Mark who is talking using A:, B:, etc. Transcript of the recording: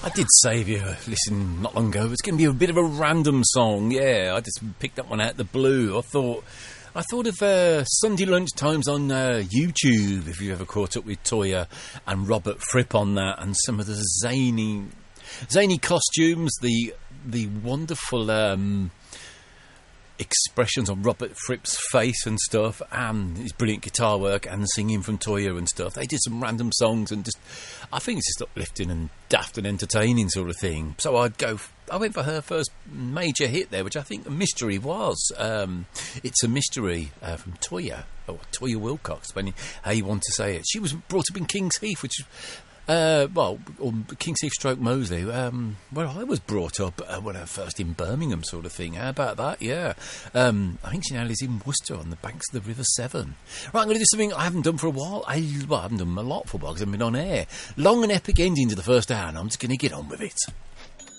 A: I did say if you listen not long ago, it's going to be a bit of a random song. Yeah, I just picked that one out of the blue. I thought of Sunday lunchtimes on YouTube, if you've ever caught up with Toyah and Robert Fripp on that, and some of the zany costumes, the wonderful expressions on Robert Fripp's face and stuff, and his brilliant guitar work and singing from Toyah and stuff. They did some random songs, and I think it's just uplifting and daft and entertaining sort of thing. So I went for her first major hit there, which I think a mystery was. It's a Mystery from Toyah, or Toyah Willcox, how you want to say it. She was brought up in King's Heath, which is or King's Heath stroke Moseley, where I was brought up when I was first in Birmingham, sort of thing. How about that? Yeah. I think she now lives in Worcester on the banks of the River Severn. Right, I'm going to do something I haven't done for a while. I haven't done a lot for a while because I've been on air. Long and epic ending to the first hour, and I'm just going to get on with it.